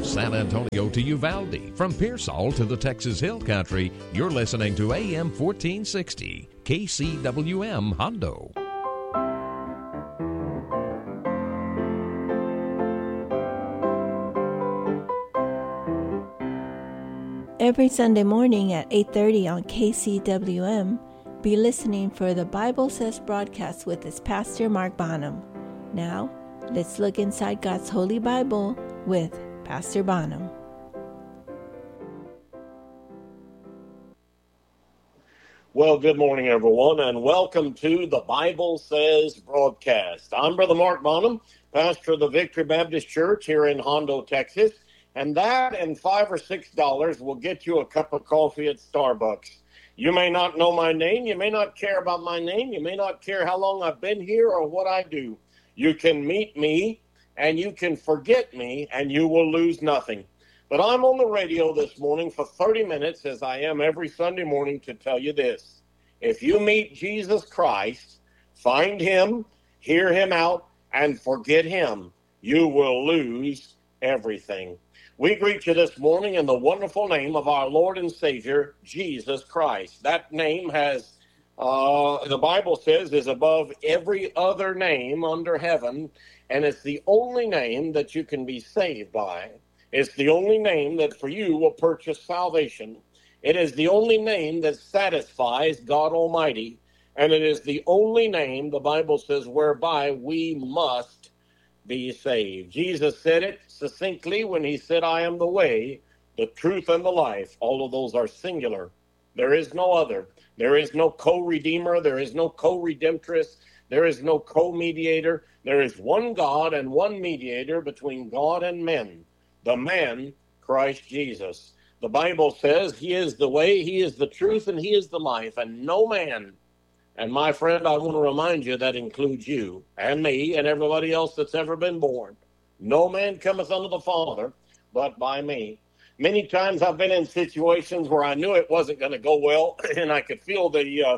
San Antonio to Uvalde, from Pearsall to the Texas Hill Country, you're listening to AM 1460, KCWM Hondo. Every Sunday morning at 8:30 on KCWM, be listening for the Bible Says broadcast with its pastor, Mark Bonham. Now, let's look inside God's Holy Bible with Pastor Bonham. Well, good morning, everyone, and welcome to the Bible Says broadcast. I'm Brother Mark Bonham, pastor of the Victory Baptist Church here in Hondo, Texas, and that and $5 or $6 will get you a cup of coffee at Starbucks. You may not know my name, you may not care about my name, you may not care how long I've been here or what I do. You can meet me, and you can forget me, and you will lose nothing. But I'm on the radio this morning for 30 minutes, as I am every Sunday morning, to tell you this. If you meet Jesus Christ, find him, hear him out, and forget him, you will lose everything. We greet you this morning in the wonderful name of our Lord and Savior, Jesus Christ. That name has, the Bible says, is above every other name under heaven, and it's the only name that you can be saved by. It's the only name that for you will purchase salvation. It is the only name that satisfies God Almighty, and it is the only name, the Bible says, whereby we must be saved. Jesus said it succinctly when he said, I am the way, the truth, and the life. All of those are singular. There is no other. There is no co-redeemer. There is no co-redemptress. There is no co-mediator. There is one God and one mediator between God and men, the man, Christ Jesus. The Bible says he is the way, he is the truth, and he is the life, and no man. And my friend, I want to remind you that includes you and me and everybody else that's ever been born. No man cometh unto the Father but by me. Many times I've been in situations where I knew it wasn't going to go well, and I could feel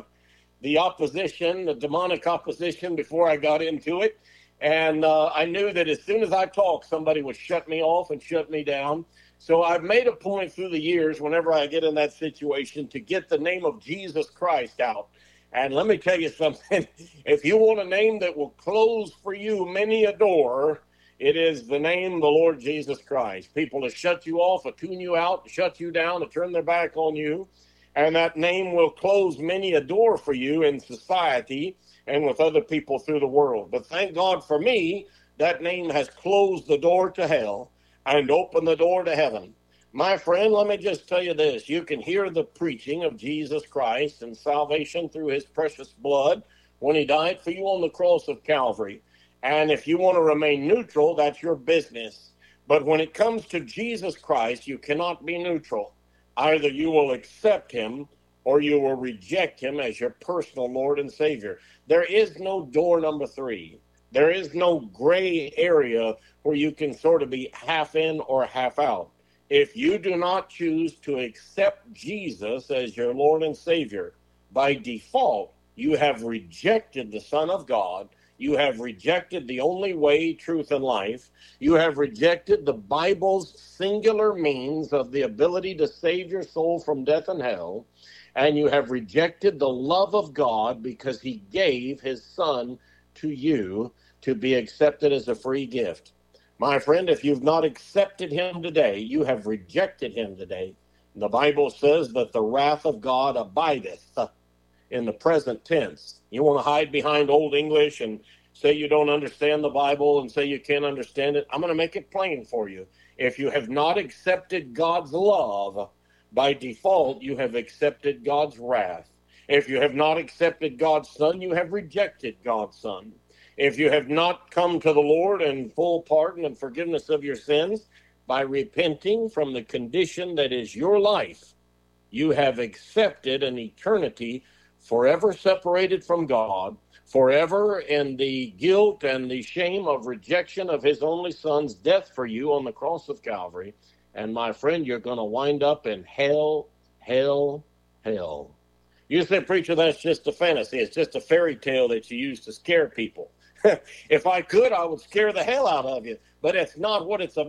the opposition, the demonic opposition before I got into it. And I knew that as soon as I talked, somebody would shut me off and shut me down. So I've made a point through the years, whenever I get in that situation, to get the name of Jesus Christ out. And let me tell you something. If you want a name that will close for you many a door, it is the name the Lord Jesus Christ. People will shut you off, or tune you out, shut you down, or turn their back on you. And that name will close many a door for you in society and with other people through the world. But thank God for me, that name has closed the door to hell and opened the door to heaven. My friend, let me just tell you this. You can hear the preaching of Jesus Christ and salvation through his precious blood when he died for you on the cross of Calvary. And if you want to remain neutral, that's your business. But when it comes to Jesus Christ, you cannot be neutral. Either you will accept him or you will reject him as your personal Lord and Savior. There is no door number 3. There is no gray area where you can sort of be half in or half out. If you do not choose to accept Jesus as your Lord and Savior, by default, you have rejected the Son of God. You have rejected the only way, truth, and life. You have rejected the Bible's singular means of the ability to save your soul from death and hell. And you have rejected the love of God because he gave his Son to you to be accepted as a free gift. My friend, if you've not accepted him today, you have rejected him today. The Bible says that the wrath of God abideth in the present tense. You want to hide behind Old English and say you don't understand the Bible and say you can't understand it? I'm going to make it plain for you. If you have not accepted God's love, by default, you have accepted God's wrath. If you have not accepted God's Son, you have rejected God's Son. If you have not come to the Lord in full pardon and forgiveness of your sins by repenting from the condition that is your life, you have accepted an eternity forever separated from God, forever in the guilt and the shame of rejection of his only Son's death for you on the cross of Calvary. And my friend, you're going to wind up in hell, hell, hell. You say, preacher, that's just a fantasy. It's just a fairy tale that you use to scare people. If I could, I would scare the hell out of you. But it's not what it's about.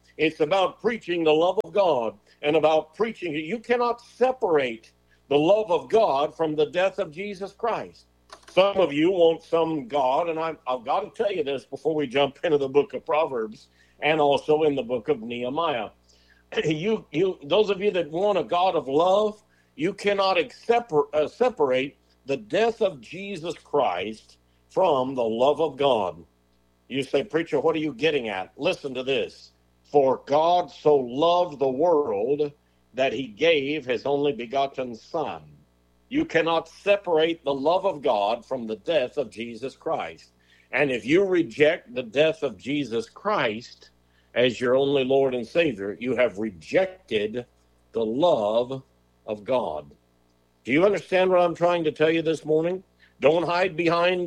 It's about preaching the love of God and about preaching. You cannot separate the love of God from the death of Jesus Christ. Some of you want some God, and I've got to tell you this before we jump into the book of Proverbs and also in the book of Nehemiah. Those of you that want a God of love, you cannot separate the death of Jesus Christ from the love of God. You say, preacher, what are you getting at? Listen to this. For God so loved the world that he gave his only begotten Son. You cannot separate the love of God from the death of Jesus Christ. And if you reject the death of Jesus Christ as your only Lord and Savior, you have rejected the love of God. Do you understand what I'm trying to tell you this morning? Don't hide behind,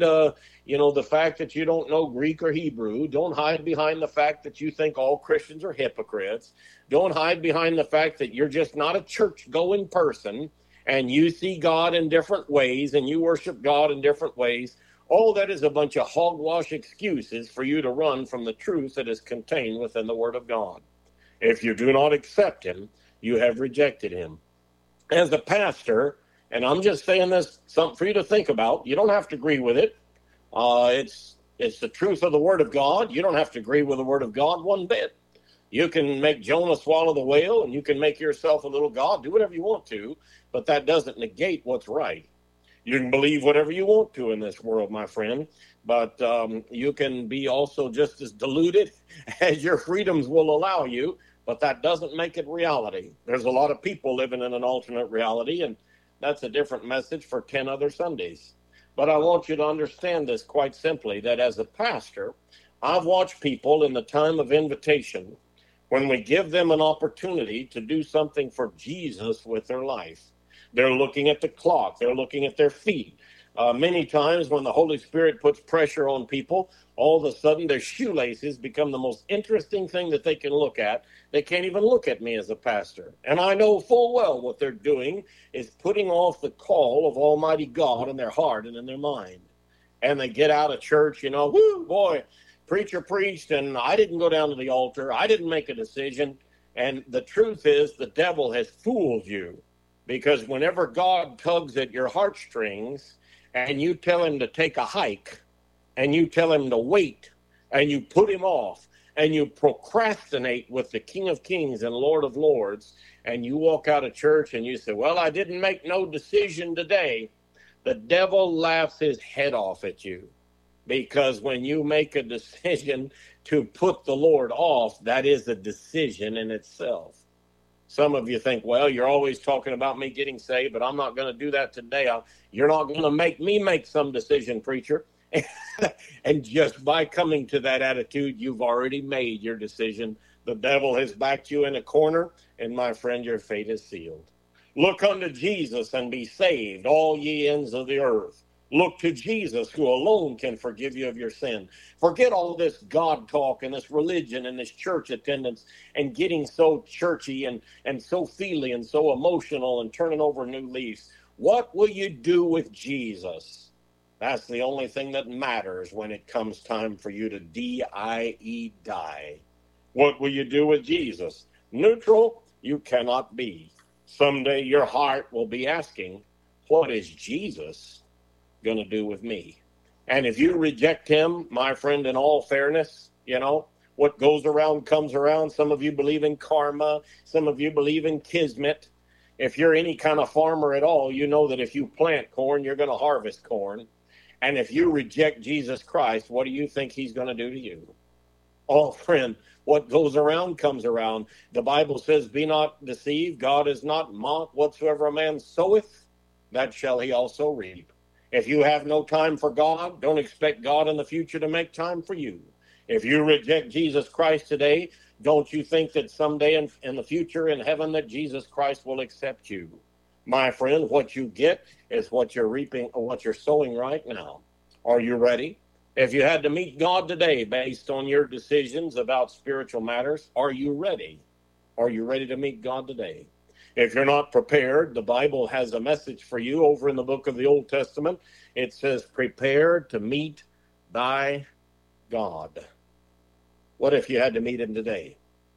the fact that you don't know Greek or Hebrew. Don't hide behind the fact that you think all Christians are hypocrites. Don't hide behind the fact that you're just not a church-going person and you see God in different ways and you worship God in different ways. All that is a bunch of hogwash excuses for you to run from the truth that is contained within the Word of God. If you do not accept him, you have rejected him. As a pastor, and I'm just saying this, something for you to think about. You don't have to agree with it. It's the truth of the Word of God. You don't have to agree with the Word of God one bit. You can make Jonah swallow the whale, and you can make yourself a little God. Do whatever you want to, but that doesn't negate what's right. You can believe whatever you want to in this world, my friend, but you can be also just as deluded as your freedoms will allow you, but that doesn't make it reality. There's a lot of people living in an alternate reality, and that's a different message for 10 other Sundays. But I want you to understand this quite simply, that as a pastor, I've watched people in the time of invitation, when we give them an opportunity to do something for Jesus with their life. They're looking at the clock. They're looking at their feet. Many times when the Holy Spirit puts pressure on people, all of a sudden their shoelaces become the most interesting thing that they can look at. They can't even look at me as a pastor. And I know full well what they're doing is putting off the call of Almighty God in their heart and in their mind. And they get out of church, whoo, boy, preacher preached, and I didn't go down to the altar. I didn't make a decision. And the truth is, the devil has fooled you. Because whenever God tugs at your heartstrings and you tell him to take a hike and you tell him to wait and you put him off and you procrastinate with the King of Kings and Lord of Lords and you walk out of church and you say, well, I didn't make no decision today, the devil laughs his head off at you. Because when you make a decision to put the Lord off, that is a decision in itself. Some of you think, well, you're always talking about me getting saved, but I'm not going to do that today. You're not going to make me make some decision, preacher. And just by coming to that attitude, you've already made your decision. The devil has backed you in a corner, and my friend, your fate is sealed. Look unto Jesus and be saved, all ye ends of the earth. Look to Jesus, who alone can forgive you of your sin. Forget all this God talk and this religion and this church attendance and getting so churchy and so feely and so emotional and turning over new leaves. What will you do with Jesus? That's the only thing that matters when it comes time for you to die. What will you do with Jesus? Neutral, you cannot be. Someday your heart will be asking, what is Jesus going to do with me? And if you reject him, my friend, in all fairness, what goes around comes around. Some of you believe in karma. Some of you believe in kismet. If you're any kind of farmer at all, you know that if you plant corn, you're going to harvest corn. And if you reject Jesus Christ, what do you think he's going to do to you? Oh, friend, what goes around comes around. The Bible says, be not deceived. God is not mocked. Whatsoever a man soweth, that shall he also reap. If you have no time for God, don't expect God in the future to make time for you. If you reject Jesus Christ today, don't you think that someday in the future in heaven that Jesus Christ will accept you? My friend, what you get is what you're reaping or what you're sowing right now. Are you ready? If you had to meet God today based on your decisions about spiritual matters, are you ready? Are you ready to meet God today? If you're not prepared, the Bible has a message for you over in the book of the Old Testament. It says, prepare to meet thy God. What if you had to meet him today?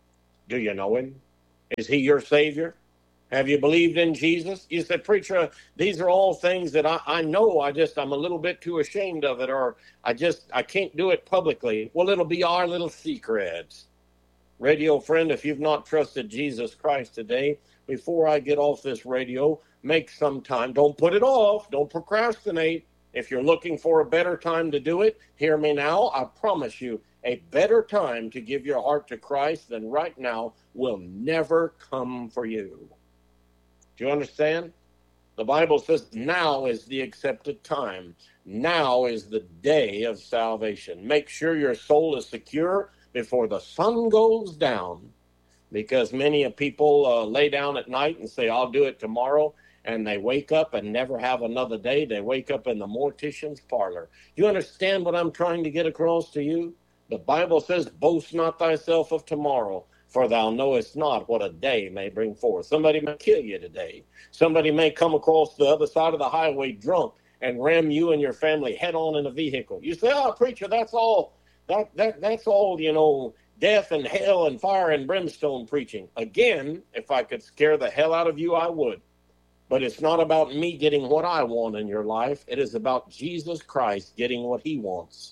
Do you know him? Is he your Savior? Have you believed in Jesus? You said, preacher, these are all things that I know. I'm a little bit too ashamed of it, or I can't do it publicly. Well, it'll be our little secrets. Radio friend, if you've not trusted Jesus Christ today, before I get off this radio, make some time. Don't put it off. Don't procrastinate. If you're looking for a better time to do it, hear me now. I promise you, a better time to give your heart to Christ than right now will never come for you. Do you understand? The Bible says now is the accepted time. Now is the day of salvation. Make sure your soul is secure before the sun goes down, because many people lay down at night and say, I'll do it tomorrow, and they wake up and never have another day. They wake up in the mortician's parlor. You understand what I'm trying to get across to you? The Bible says, boast not thyself of tomorrow, for thou knowest not what a day may bring forth. Somebody may kill you today. Somebody may come across the other side of the highway drunk and ram you and your family head on in a vehicle. You say, oh, preacher, that's all, that's all, death and hell and fire and brimstone preaching. Again, if I could scare the hell out of you, I would. But it's not about me getting what I want in your life. It is about Jesus Christ getting what he wants.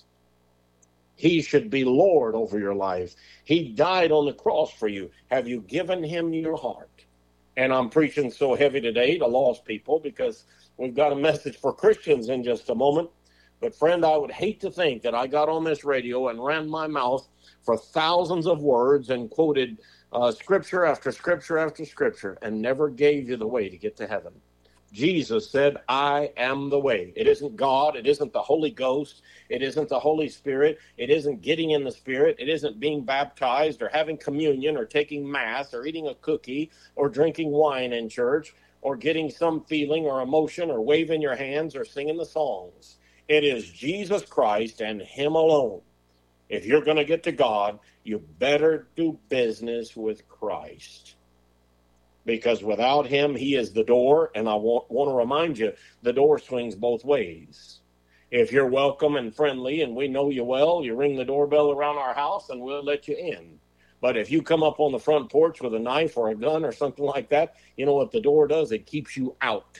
He should be Lord over your life. He died on the cross for you. Have you given him your heart? And I'm preaching so heavy today to lost people because we've got a message for Christians in just a moment. But friend, I would hate to think that I got on this radio and ran my mouth for thousands of words and quoted scripture after scripture after scripture and never gave you the way to get to heaven. Jesus said, I am the way. It isn't God. It isn't the Holy Ghost. It isn't the Holy Spirit. It isn't getting in the Spirit. It isn't being baptized or having communion or taking Mass or eating a cookie or drinking wine in church or getting some feeling or emotion or waving your hands or singing the songs. It is Jesus Christ and him alone. If you're going to get to God, you better do business with Christ. Because without him, he is the door. And I want to remind you, the door swings both ways. If you're welcome and friendly and we know you well, you ring the doorbell around our house and we'll let you in. But if you come up on the front porch with a knife or a gun or something like that, you know what the door does? It keeps you out.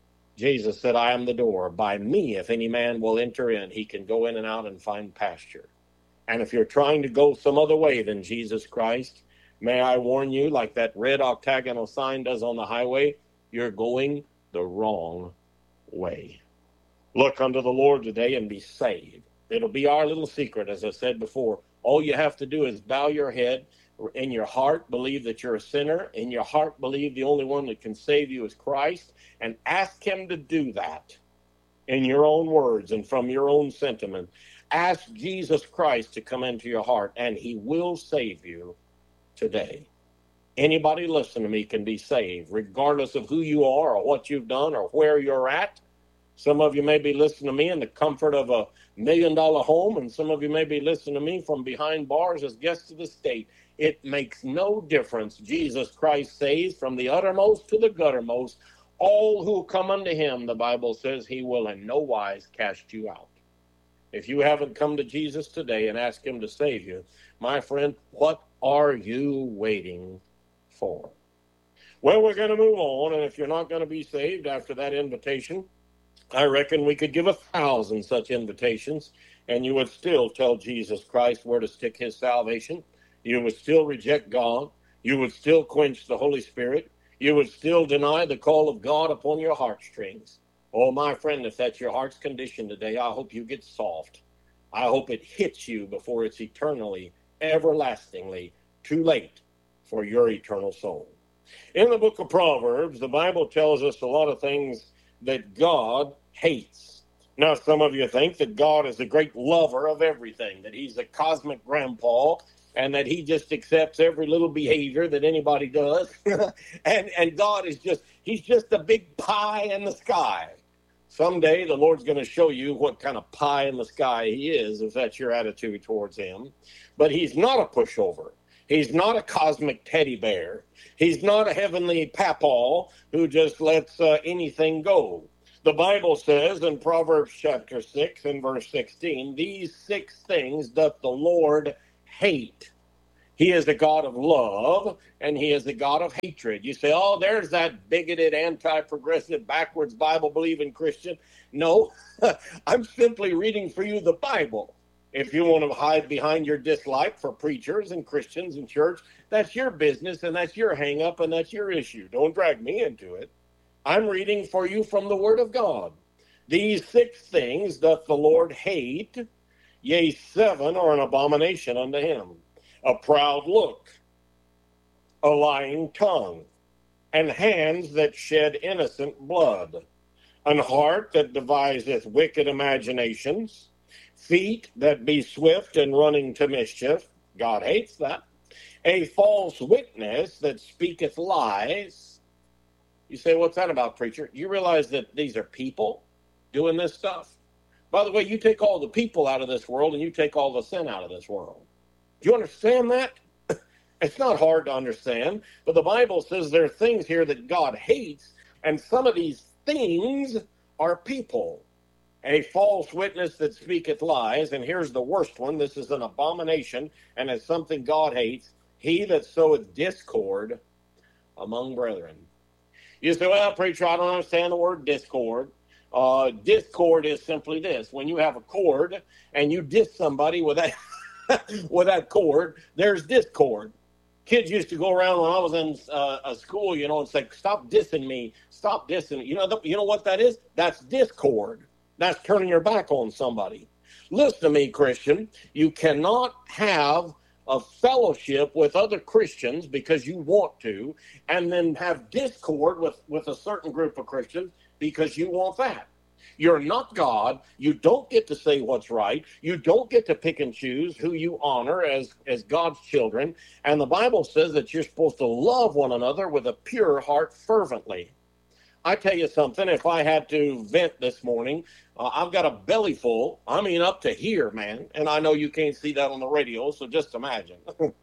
Jesus said, I am the door. By me, if any man will enter in, he can go in and out and find pasture. And if you're trying to go some other way than Jesus Christ, may I warn you, like that red octagonal sign does on the highway, you're going the wrong way. Look unto the Lord today and be saved. It'll be our little secret, as I said before. All you have to do is bow your head. In your heart, believe that you're a sinner. In your heart, believe the only one that can save you is Christ. And ask him to do that in your own words and from your own sentiment. Ask Jesus Christ to come into your heart, and he will save you today. Anybody listen to me can be saved, regardless of who you are or what you've done or where you're at. Some of you may be listening to me in the comfort of $1 million home, and some of you may be listening to me from behind bars as guests of the state. It makes no difference. Jesus Christ saves from the uttermost to the guttermost. All who come unto him, the Bible says, he will in no wise cast you out. If you haven't come to Jesus today and asked him to save you, my friend, what are you waiting for? Well, we're going to move on, and if you're not going to be saved after that invitation, I reckon we could give 1,000 such invitations, and you would still tell Jesus Christ where to stick his salvation. You would still reject God. You would still quench the Holy Spirit. You would still deny the call of God upon your heartstrings. Oh, my friend, if that's your heart's condition today, I hope you get soft. I hope it hits you before it's eternally, everlastingly too late for your eternal soul. In the book of Proverbs, the Bible tells us a lot of things that God hates. Now, some of you think that God is a great lover of everything, that he's a cosmic grandpa, and that he just accepts every little behavior that anybody does. and God is he's just a big pie in the sky. Someday the Lord's going to show you what kind of pie in the sky he is, if that's your attitude towards him. But he's not a pushover. He's not a cosmic teddy bear. He's not a heavenly papaw who just lets anything go. The Bible says in Proverbs chapter 6 and verse 16, these 6 things doth the Lord hate. He is a God of love, and he is a God of hatred. You say, oh, there's that bigoted, anti-progressive, backwards, Bible-believing Christian. No, I'm simply reading for you the Bible. If you want to hide behind your dislike for preachers and Christians and church, that's your business, and that's your hang-up, and that's your issue. Don't drag me into it. I'm reading for you from the Word of God. These 6 things doth the Lord hate, yea, 7 are an abomination unto him. A proud look, a lying tongue, and hands that shed innocent blood, an heart that deviseth wicked imaginations, feet that be swift in running to mischief. God hates that. A false witness that speaketh lies. You say, what's that about, preacher? You realize that these are people doing this stuff? By the way, you take all the people out of this world and you take all the sin out of this world. Do you understand that? It's not hard to understand, but the Bible says there are things here that God hates, and some of these things are people. A false witness that speaketh lies, and here's the worst one. This is an abomination, and it's something God hates. He that soweth discord among brethren. You say, well, preacher, I don't understand the word discord. Discord is simply this. When you have a cord and you diss somebody with that with that cord, there's discord. Kids used to go around when I was in a school, and say, stop dissing me. Stop dissing me. You know what that is? That's discord. That's turning your back on somebody. Listen to me, Christian. You cannot have a fellowship with other Christians because you want to, and then have discord with a certain group of Christians because you want that. You're not God. You don't get to say what's right. You don't get to pick and choose who you honor as God's children. And the Bible says that you're supposed to love one another with a pure heart fervently. I tell you something, if I had to vent this morning, I've got a belly full. I mean, up to here, man. And I know you can't see that on the radio, so just imagine.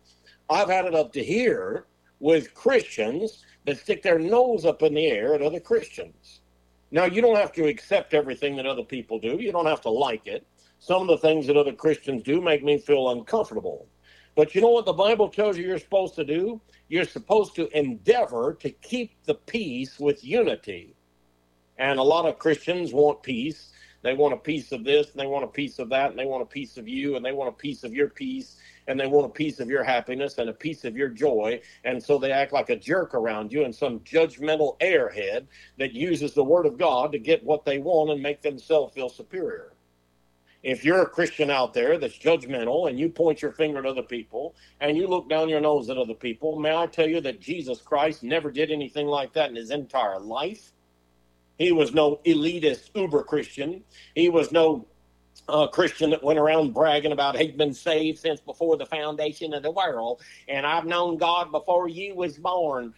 I've had it up to here with Christians that stick their nose up in the air at other Christians. Now, you don't have to accept everything that other people do. You don't have to like it. Some of the things that other Christians do make me feel uncomfortable. But you know what the Bible tells you you're supposed to do? You're supposed to endeavor to keep the peace with unity. And a lot of Christians want peace. They want a piece of this, and they want a piece of that, and they want a piece of you, and they want a piece of your peace, and they want a piece of your happiness and a piece of your joy. And so they act like a jerk around you and some judgmental airhead that uses the Word of God to get what they want and make themselves feel superior. If you're a Christian out there that's judgmental and you point your finger at other people and you look down your nose at other people, may I tell you that Jesus Christ never did anything like that in his entire life. He was no elitist uber Christian. He was no Christian that went around bragging about he'd been saved since before the foundation of the world, and I've known God before you was born.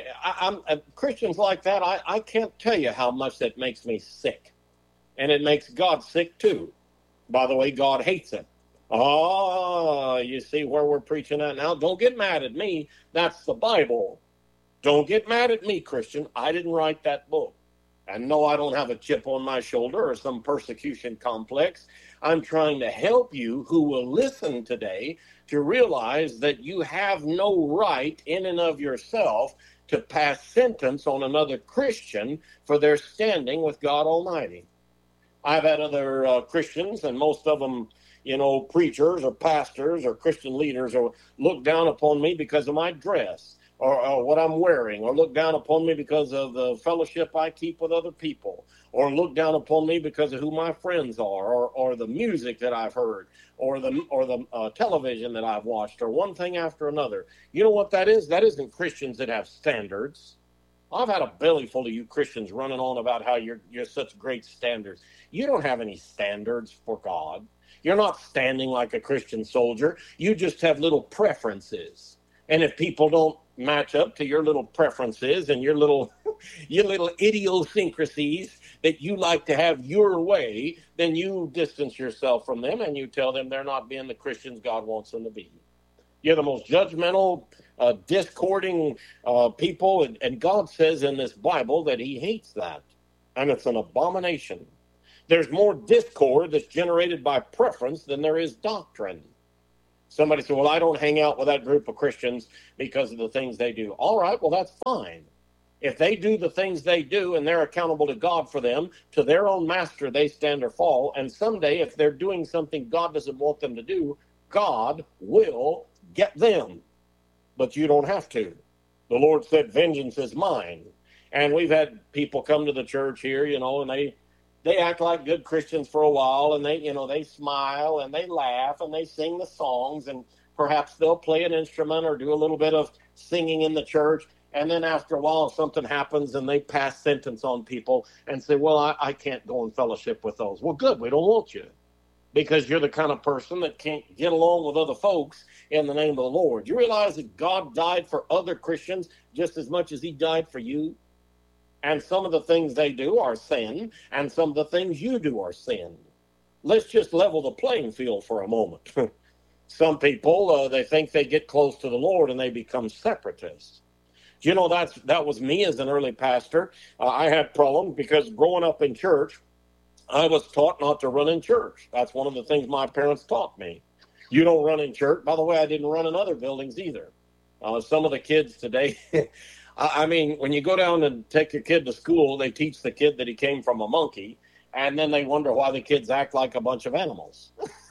Christians like that, I can't tell you how much that makes me sick. And it makes God sick too. By the way, God hates it. Oh, you see where we're preaching at now? Don't get mad at me. That's the Bible. Don't get mad at me, Christian. I didn't write that book. And no, I don't have a chip on my shoulder or some persecution complex. I'm trying to help you who will listen today to realize that you have no right in and of yourself to pass sentence on another Christian for their standing with God Almighty. I've had other Christians, and most of them, preachers or pastors or Christian leaders, or look down upon me because of my dress or what I'm wearing, or look down upon me because of the fellowship I keep with other people, or look down upon me because of who my friends are, or the music that I've heard, or the television that I've watched, or one thing after another. You know what that is? That isn't Christians that have standards. I've had a belly full of you Christians running on about how you're such great standards. You don't have any standards for God. You're not standing like a Christian soldier. You just have little preferences. And if people don't match up to your little preferences and your little idiosyncrasies that you like to have your way, then you distance yourself from them and you tell them they're not being the Christians God wants them to be. You're the most judgmental, discording people, and God says in this Bible that he hates that, and it's an abomination. There's more discord that's generated by preference than there is doctrine. Somebody said, well, I don't hang out with that group of Christians because of the things they do. All right, well, that's fine. If they do the things they do and they're accountable to God for them, to their own master they stand or fall. And someday, if they're doing something God doesn't want them to do, God will get them. But you don't have to. The Lord said, vengeance is mine. And we've had people come to the church here, and they act like good Christians for a while, and they smile and they laugh and they sing the songs, and perhaps they'll play an instrument or do a little bit of singing in the church. And then after a while, something happens and they pass sentence on people and say, well, I can't go in fellowship with those. Well, good, we don't want you, because you're the kind of person that can't get along with other folks in the name of the Lord. You realize that God died for other Christians just as much as he died for you? And some of the things they do are sin, and some of the things you do are sin. Let's just level the playing field for a moment. Some people, they think they get close to the Lord and they become separatists. You know, that was me as an early pastor. I had problems because growing up in church, I was taught not to run in church. That's one of the things my parents taught me. You don't run in church. By the way, I didn't run in other buildings either. Some of the kids today, I mean, when you go down and take your kid to school, they teach the kid that he came from a monkey, and then they wonder why the kids act like a bunch of animals.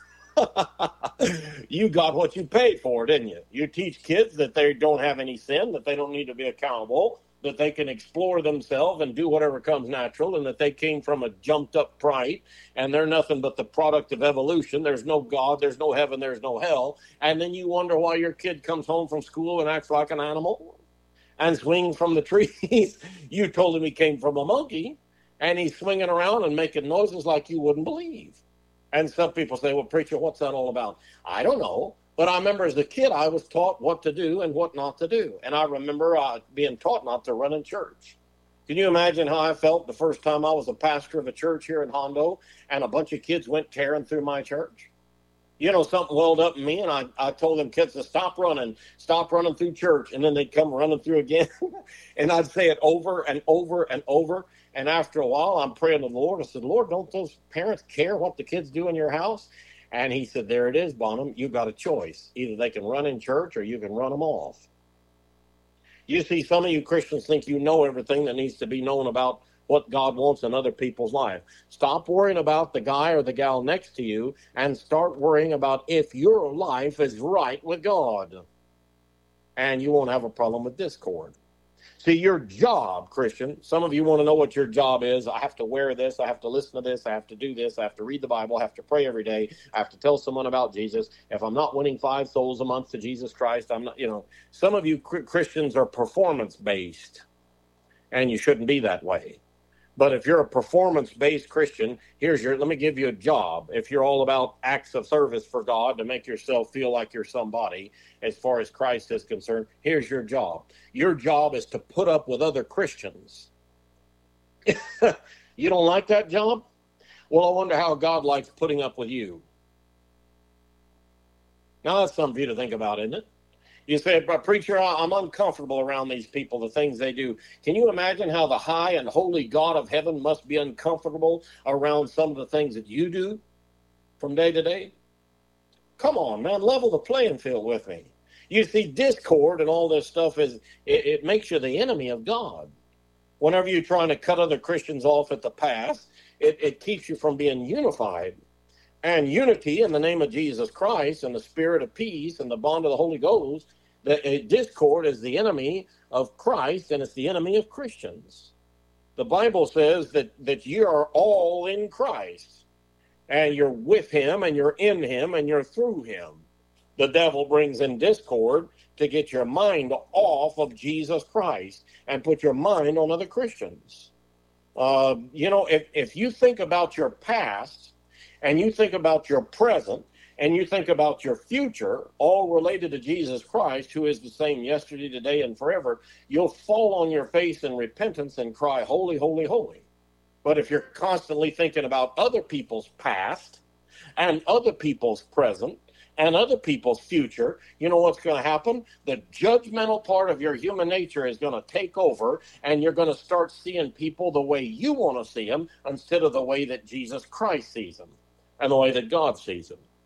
You got what you paid for, didn't you? You teach kids that they don't have any sin, that they don't need to be accountable, that they can explore themselves and do whatever comes natural, and that they came from a jumped up pride, and they're nothing but the product of evolution. There's no God, there's no heaven, there's no hell. And then you wonder why your kid comes home from school and acts like an animal and swings from the trees. You told him he came from a monkey, and he's swinging around and making noises like you wouldn't believe. And some people say, well, preacher, what's that all about? I don't know. But I remember as a kid, I was taught what to do and what not to do. And I remember being taught not to run in church. Can you imagine how I felt the first time I was a pastor of a church here in Hondo and a bunch of kids went tearing through my church? You know, something welled up in me, and I told them kids to stop running through church. And then they'd come running through again. And I'd say it over and over and over. And after a while, I'm praying to the Lord. I said, Lord, don't those parents care what the kids do in your house? And he said, there it is, Bonham. You got a choice. Either they can run in church or you can run them off. You see, some of you Christians think you know everything that needs to be known about what God wants in other people's life. Stop worrying about the guy or the gal next to you and start worrying about if your life is right with God. And you won't have a problem with discord. See, your job, Christian, some of you want to know what your job is. I have to wear this. I have to listen to this. I have to do this. I have to read the Bible. I have to pray every day. I have to tell someone about Jesus. If I'm not winning 5 souls a month to Jesus Christ, I'm not, some of you Christians are performance-based, and you shouldn't be that way. But if you're a performance-based Christian, let me give you a job. If you're all about acts of service for God to make yourself feel like you're somebody as far as Christ is concerned, here's your job. Your job is to put up with other Christians. You don't like that job? Well, I wonder how God likes putting up with you. Now, that's something for you to think about, isn't it? You say, but preacher, I'm uncomfortable around these people, the things they do. Can you imagine how the high and holy God of heaven must be uncomfortable around some of the things that you do from day to day? Come on, man, level the playing field with me. You see, discord and all this stuff, it makes you the enemy of God. Whenever you're trying to cut other Christians off at the pass, it keeps you from being unified. And unity in the name of Jesus Christ and the spirit of peace and the bond of the Holy Ghost, discord is the enemy of Christ and it's the enemy of Christians. The Bible says that you are all in Christ and you're with him and you're in him and you're through him. The devil brings in discord to get your mind off of Jesus Christ and put your mind on other Christians. If you think about your past, and you think about your present, and you think about your future, all related to Jesus Christ, who is the same yesterday, today, and forever, you'll fall on your face in repentance and cry, holy, holy, holy. But if you're constantly thinking about other people's past, and other people's present, and other people's future, you know what's going to happen? The judgmental part of your human nature is going to take over, and you're going to start seeing people the way you want to see them, instead of the way that Jesus Christ sees them. And the way that God sees them.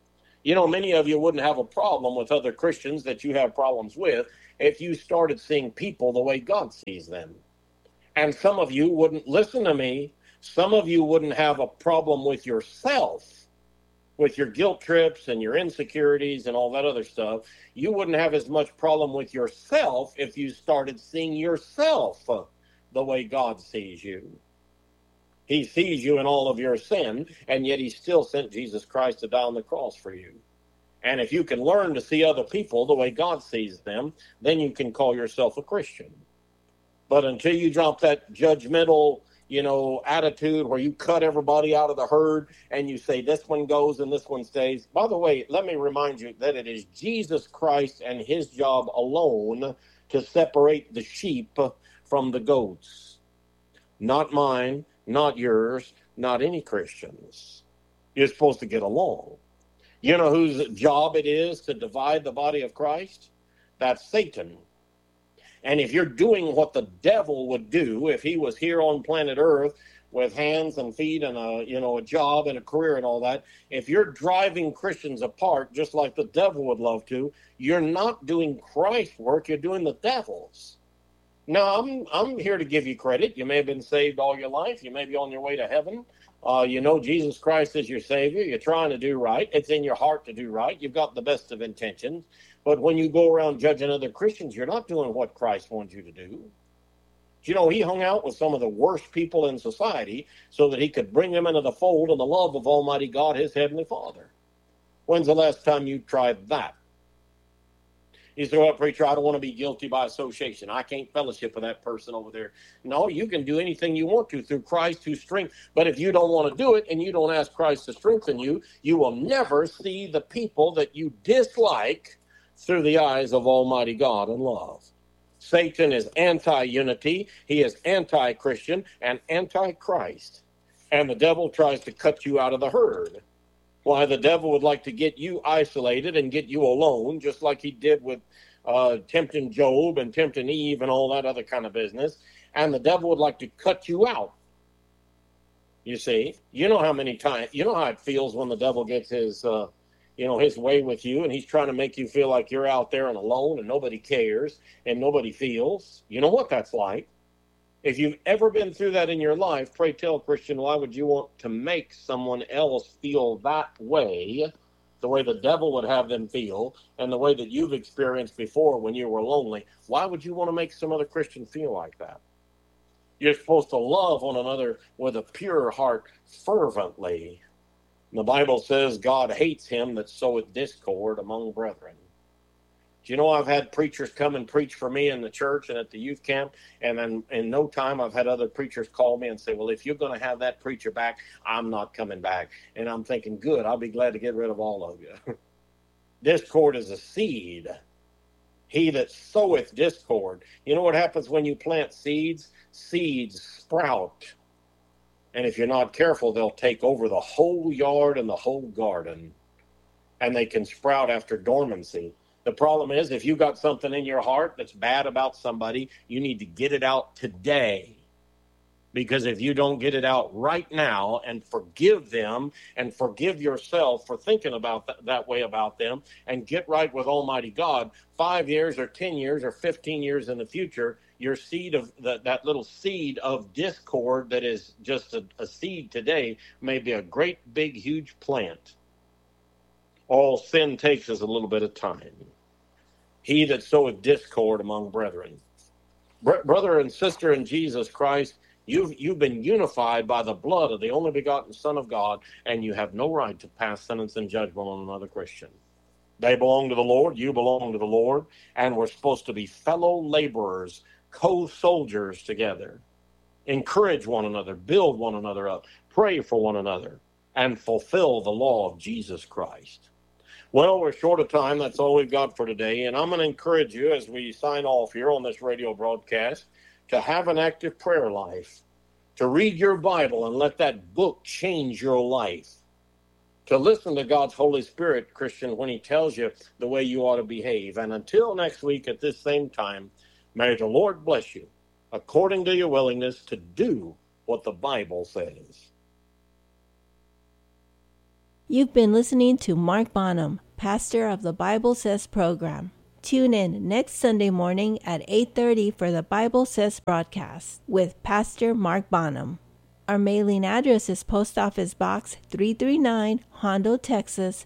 You know, many of you wouldn't have a problem with other Christians that you have problems with if you started seeing people the way God sees them. And some of you wouldn't listen to me. Some of you wouldn't have a problem with yourself, with your guilt trips and your insecurities and all that other stuff. You wouldn't have as much problem with yourself if you started seeing yourself the way God sees you. He sees you in all of your sin, and yet he still sent Jesus Christ to die on the cross for you. And if you can learn to see other people the way God sees them, then you can call yourself a Christian. But until you drop that judgmental, attitude where you cut everybody out of the herd and you say this one goes and this one stays. By the way, let me remind you that it is Jesus Christ and his job alone to separate the sheep from the goats. Not mine, not yours, not any Christians. You're supposed to get along. You know whose job it is to divide the body of Christ? That's Satan. And if you're doing what the devil would do if he was here on planet Earth with hands and feet and a job and a career and all that, if you're driving Christians apart just like the devil would love to, you're not doing Christ's work, you're doing the devil's. Now, I'm here to give you credit. You may have been saved all your life. You may be on your way to heaven. Jesus Christ is your Savior. You're trying to do right. It's in your heart to do right. You've got the best of intentions. But when you go around judging other Christians, you're not doing what Christ wants you to do. He hung out with some of the worst people in society so that he could bring them into the fold and the love of Almighty God, his Heavenly Father. When's the last time you tried that? You say, well, preacher, I don't want to be guilty by association. I can't fellowship with that person over there. No, you can do anything you want to through Christ who strengthens. But if you don't want to do it and you don't ask Christ to strengthen you, you will never see the people that you dislike through the eyes of Almighty God and love. Satan is anti-unity. He is anti-Christian and anti-Christ. And the devil tries to cut you out of the herd. Why, the devil would like to get you isolated and get you alone, just like he did with tempting Job and tempting Eve and all that other kind of business. And the devil would like to cut you out. You see, you know how it feels when the devil gets his way with you, and he's trying to make you feel like you're out there and alone and nobody cares and nobody feels. You know what that's like. If you've ever been through that in your life, pray tell, Christian, why would you want to make someone else feel that way, the way the devil would have them feel, and the way that you've experienced before when you were lonely? Why would you want to make some other Christian feel like that? You're supposed to love one another with a pure heart fervently. The Bible says God hates him that soweth discord among brethren. Do you know I've had preachers come and preach for me in the church and at the youth camp, and then in no time I've had other preachers call me and say, well, if you're going to have that preacher back, I'm not coming back. And I'm thinking, good, I'll be glad to get rid of all of you. Discord is a seed. He that soweth discord. You know what happens when you plant seeds? Seeds sprout. And if you're not careful, they'll take over the whole yard and the whole garden. And they can sprout after dormancy. The problem is, if you got something in your heart that's bad about somebody, you need to get it out today. Because if you don't get it out right now and forgive them and forgive yourself for thinking about that way about them and get right with Almighty God, 5 years or 10 years or 15 years in the future, your seed of that little seed of discord that is just a seed today may be a great, big, huge plant. All sin takes is a little bit of time. He that soweth discord among brethren. Brother and sister in Jesus Christ, you've been unified by the blood of the only begotten Son of God, and you have no right to pass sentence and judgment on another Christian. They belong to the Lord, you belong to the Lord, and we're supposed to be fellow laborers, co-soldiers together. Encourage one another, build one another up, pray for one another, and fulfill the law of Jesus Christ. Well, we're short of time. That's all we've got for today. And I'm going to encourage you as we sign off here on this radio broadcast to have an active prayer life, to read your Bible and let that book change your life, to listen to God's Holy Spirit, Christian, when he tells you the way you ought to behave. And until next week at this same time, may the Lord bless you according to your willingness to do what the Bible says. You've been listening to Mark Bonham, pastor of the Bible Says program. Tune in next Sunday morning at 8:30 for the Bible Says broadcast with Pastor Mark Bonham. Our mailing address is Post Office Box 339, Hondo, Texas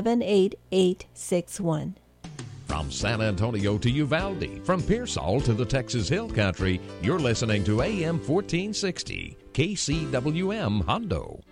78861. From San Antonio to Uvalde, from Pearsall to the Texas Hill Country, you're listening to AM 1460, KCWM Hondo.